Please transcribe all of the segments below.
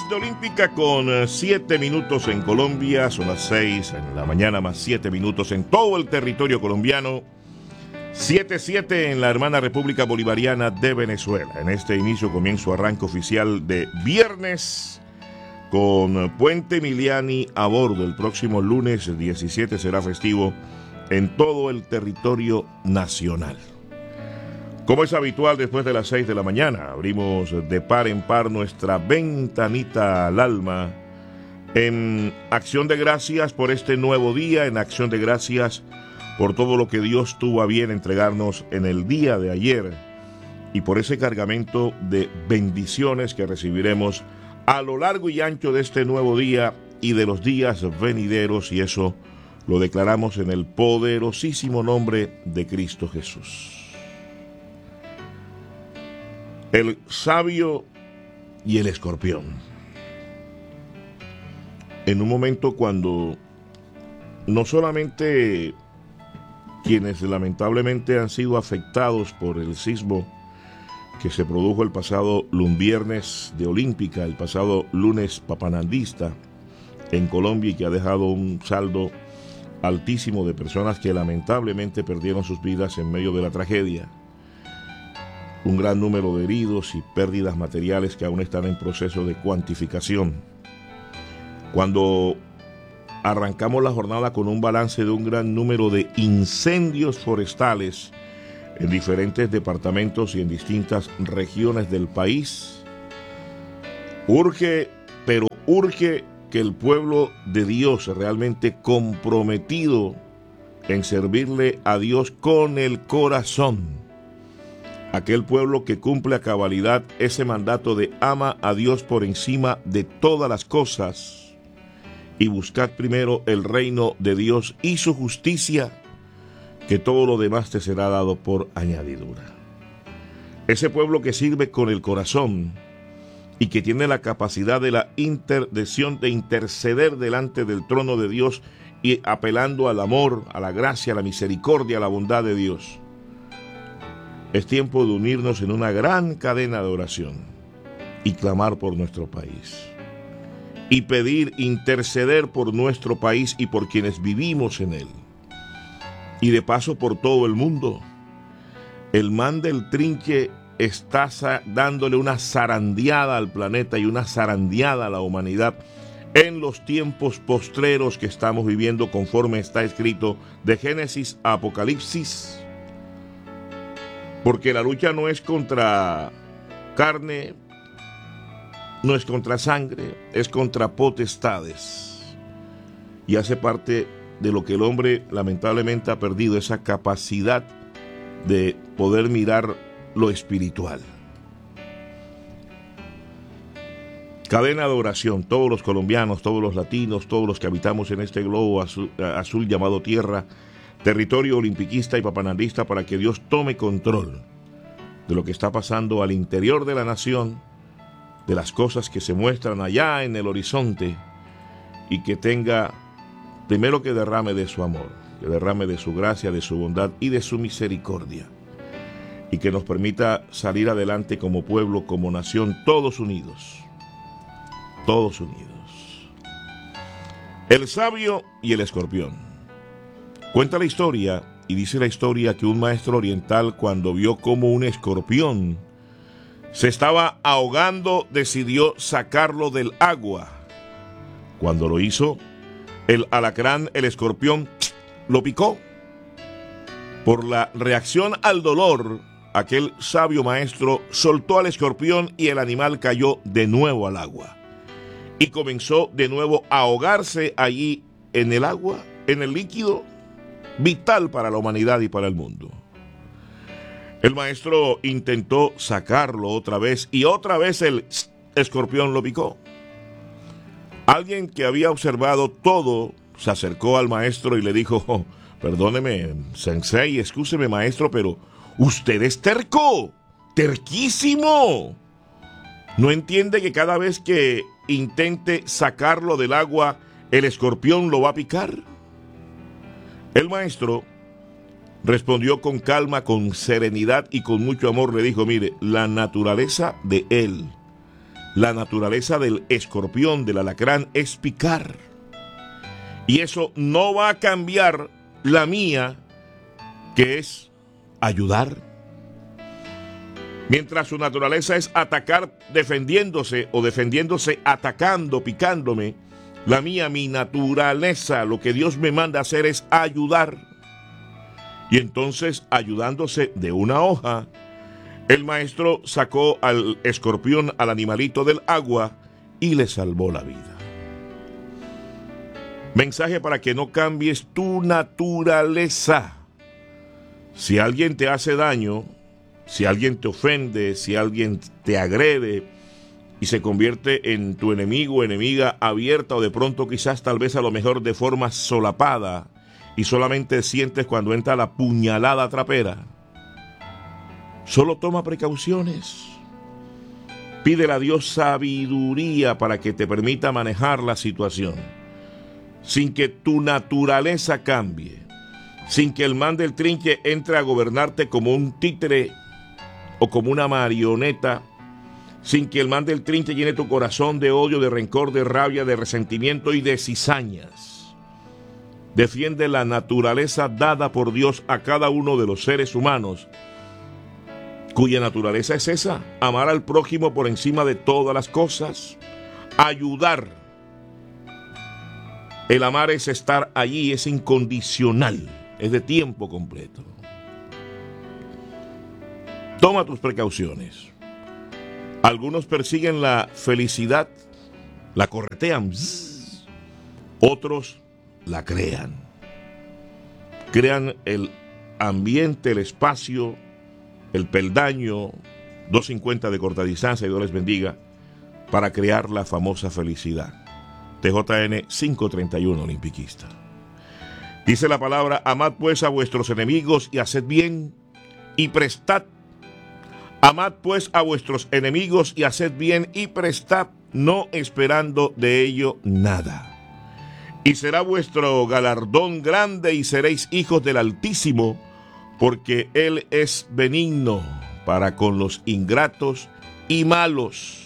de Olímpica con 7 minutos en Colombia, son las 6 en la mañana más 7 minutos en todo el territorio colombiano, 7:07 en la hermana República Bolivariana de Venezuela. En este inicio comienzo arranque oficial de viernes con Puente Emiliani a bordo. El próximo lunes 17 será festivo en todo el territorio nacional. Como es habitual, después de las 6 de la mañana, abrimos de par en par nuestra ventanita al alma en acción de gracias por este nuevo día, en acción de gracias por todo lo que Dios tuvo a bien entregarnos en el día de ayer y por ese cargamento de bendiciones que recibiremos a lo largo y ancho de este nuevo día y de los días venideros, y eso lo declaramos en el poderosísimo nombre de Cristo Jesús. El sabio y el escorpión. En un momento cuando no solamente quienes lamentablemente han sido afectados por el sismo que se produjo el pasado viernes de Olímpica, el pasado lunes papanandista en Colombia, y que ha dejado un saldo altísimo de personas que lamentablemente perdieron sus vidas en medio de la tragedia. Un gran número de heridos y pérdidas materiales que aún están en proceso de cuantificación. Cuando arrancamos la jornada con un balance de un gran número de incendios forestales en diferentes departamentos y en distintas regiones del país, urge que el pueblo de Dios, realmente comprometido en servirle a Dios con el corazón, aquel pueblo que cumple a cabalidad ese mandato de ama a Dios por encima de todas las cosas y buscad primero el reino de Dios y su justicia, que todo lo demás te será dado por añadidura. Ese pueblo que sirve con el corazón y que tiene la capacidad de la intercesión, de interceder delante del trono de Dios y apelando al amor, a la gracia, a la misericordia, a la bondad de Dios. Es tiempo de unirnos en una gran cadena de oración y clamar por nuestro país. Y pedir, interceder por nuestro país y por quienes vivimos en él. Y de paso por todo el mundo. El man del trinche está dándole una zarandeada al planeta y una zarandeada a la humanidad en los tiempos postreros que estamos viviendo, conforme está escrito de Génesis a Apocalipsis. Porque la lucha no es contra carne, no es contra sangre, es contra potestades. Y hace parte de lo que el hombre lamentablemente ha perdido, esa capacidad de poder mirar lo espiritual. Cadena de oración, todos los colombianos, todos los latinos, todos los que habitamos en este globo azul llamado tierra, territorio olimpiquista y papanandista, para que Dios tome control de lo que está pasando al interior de la nación, de las cosas que se muestran allá en el horizonte, y que tenga, primero, que derrame de su amor, que derrame de su gracia, de su bondad y de su misericordia, y que nos permita salir adelante como pueblo, como nación, todos unidos. Todos unidos. El sabio y el escorpión. Cuenta la historia, y dice la historia, que un maestro oriental, cuando vio cómo un escorpión se estaba ahogando, decidió sacarlo del agua. Cuando lo hizo, el alacrán, el escorpión, lo picó. Por la reacción al dolor, aquel sabio maestro soltó al escorpión y el animal cayó de nuevo al agua. Y comenzó de nuevo a ahogarse allí en el agua, en el líquido vital para la humanidad y para el mundo. El maestro intentó sacarlo otra vez y otra vez el escorpión lo picó. Alguien que había observado todo se acercó al maestro y le dijo: "Oh, perdóneme, sensei, excúseme, maestro, pero usted es terco, terquísimo. ¿No entiende que cada vez que intente sacarlo del agua, el escorpión lo va a picar?" El maestro respondió con calma, con serenidad y con mucho amor. Le dijo: "Mire, la naturaleza de él, La naturaleza del escorpión, del alacrán, es picar. Y eso no va a cambiar la mía, que es ayudar. Mientras su naturaleza es atacar defendiéndose o defendiéndose atacando, picándome, la mía, mi naturaleza, lo que Dios me manda hacer es ayudar. Y entonces, ayudándose de una hoja, el maestro sacó al escorpión, al animalito del agua, y le salvó la vida. Mensaje para que no cambies tu naturaleza. Si alguien te hace daño, si alguien te ofende, si alguien te agrede y se convierte en tu enemigo o enemiga abierta, o de pronto quizás tal vez a lo mejor de forma solapada, y solamente sientes cuando entra la puñalada trapera, solo toma precauciones. Pídele a Dios sabiduría para que te permita manejar la situación, sin que tu naturaleza cambie, sin que el man del trinche entre a gobernarte como un títere o como una marioneta, sin que el man del trinche llene tu corazón de odio, de rencor, de rabia, de resentimiento y de cizañas. Defiende la naturaleza dada por Dios a cada uno de los seres humanos, cuya naturaleza es esa: amar al prójimo por encima de todas las cosas, ayudar. El amar es estar allí, es incondicional, es de tiempo completo. Toma tus precauciones. Algunos persiguen la felicidad, la corretean, otros la crean. Crean el ambiente, el espacio, el peldaño, 250 de corta distancia, y Dios les bendiga, para crear la famosa felicidad. TJN 531 Olimpiquista. Dice la palabra: amad pues a vuestros enemigos y haced bien y prestad. Amad pues a vuestros enemigos y haced bien y prestad, no esperando de ello nada. Y será vuestro galardón grande y seréis hijos del Altísimo, porque Él es benigno para con los ingratos y malos.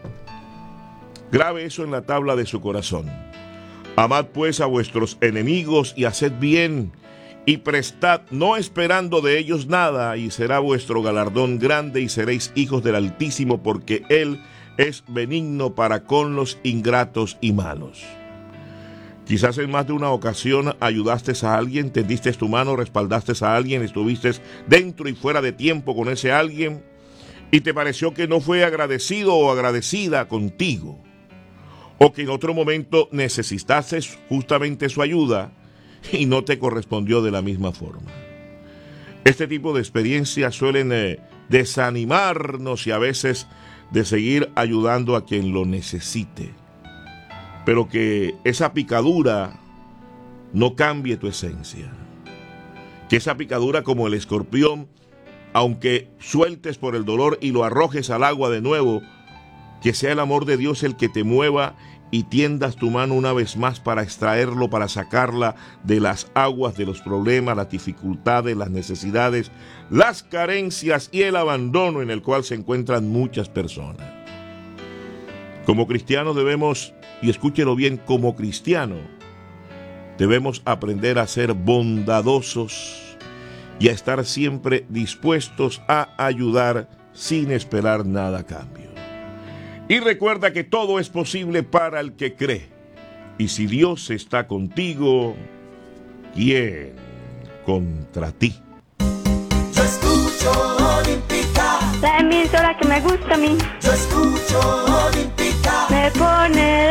Grabe eso en la tabla de su corazón. Amad pues a vuestros enemigos y haced bien y prestad, no esperando de ellos nada, y será vuestro galardón grande y seréis hijos del Altísimo, porque Él es benigno para con los ingratos y malos. Quizás en más de una ocasión ayudaste a alguien, tendiste tu mano, respaldaste a alguien, estuviste dentro y fuera de tiempo con ese alguien, y te pareció que no fue agradecido o agradecida contigo, o que en otro momento necesitaste justamente su ayuda y no te correspondió de la misma forma. Este tipo de experiencias suelen desanimarnos y a veces de seguir ayudando a quien lo necesite. Pero que esa picadura no cambie tu esencia. Que esa picadura, como el escorpión, aunque sueltes por el dolor y lo arrojes al agua de nuevo, que sea el amor de Dios el que te mueva y tiendas tu mano una vez más para extraerlo, para sacarla de las aguas de los problemas, las dificultades, las necesidades, las carencias y el abandono en el cual se encuentran muchas personas. Como cristianos debemos, y escúchelo bien, como cristiano debemos aprender a ser bondadosos y a estar siempre dispuestos a ayudar sin esperar nada a cambio. Y recuerda que todo es posible para el que cree. Y si Dios está contigo, ¿quién contra ti? Yo escucho Olímpica, la emisora que me gusta a mí. yo escucho Olímpica, Me pone